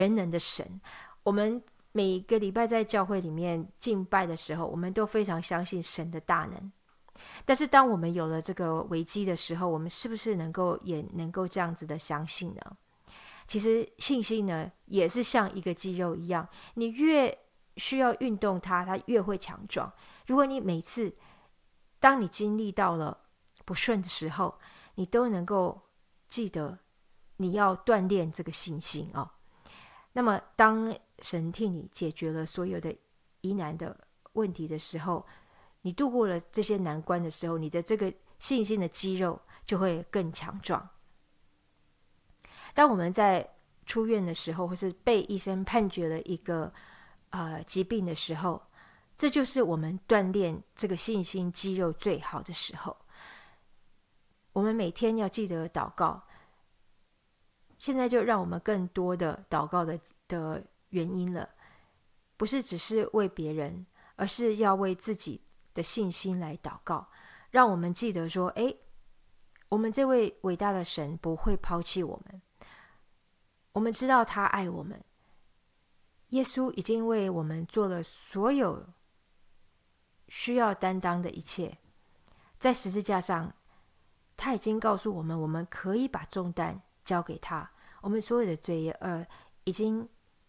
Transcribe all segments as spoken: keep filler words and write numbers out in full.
全能的神。我们每个礼拜在教会里面敬拜的时候，我们都非常相信神的大能。但是当我们有了这个危机的时候，我们是不是能够也能够这样子的相信呢？其实信心呢，也是像一个肌肉一样，你越需要运动它，它越会强壮。如果你每次当你经历到了不顺的时候，你都能够记得你要锻炼这个信心哦。那么当神替你解决了所有的疑难的问题的时候，你度过了这些难关的时候，你的这个信心的肌肉就会更强壮。当我们在出院的时候，或是被医生判决了一个呃疾病的时候，这就是我们锻炼这个信心肌肉最好的时候。我们每天要记得祷告，现在就让我们更多的祷告的的原因了，不是只是为别人，而是要为自己的信心来祷告，让我们记得说，诶，我们这位伟大的神不会抛弃我们，我们知道他爱我们，耶稣已经为我们做了所有需要担当的一切，在十字架上他已经告诉我们，我们可以把重担交给他，我们所有的罪业呃已经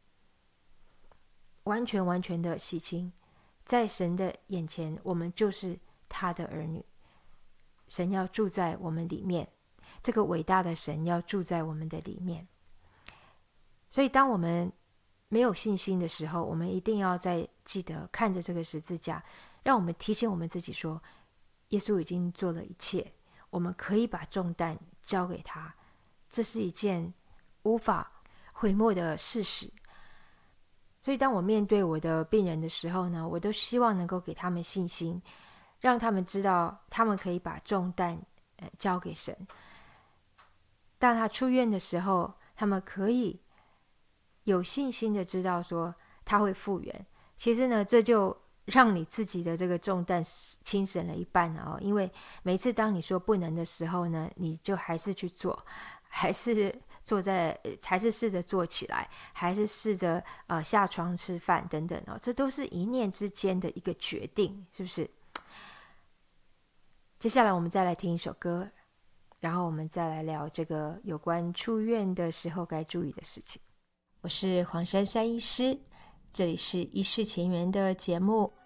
完全完全的洗清，在神的眼前我们就是他的儿女，神要住在我们里面，这个伟大的神要住在我们的里面。所以当我们没有信心的时候，我们一定要再记得看着这个十字架，让我们提醒我们自己说，耶稣已经做了一切，我们可以把重担交给他，这是一件无法毁灭的事实。所以当我面对我的病人的时候呢，我都希望能够给他们信心，让他们知道他们可以把重担、呃、交给神。当他出院的时候，他们可以有信心的知道说他会复原。其实呢，这就让你自己的这个重担轻省了一半了哦。因为每次当你说不能的时候呢，你就还是去做，还是坐在，还是试着坐起来，还是试着呃下床吃饭等等哦，这都是一念之间的一个决定，是不是？接下来我们再来听一首歌，然后我们再来聊这个有关出院的时候该注意的事情。我是黄珊珊医师，这里是医事前缘的节目。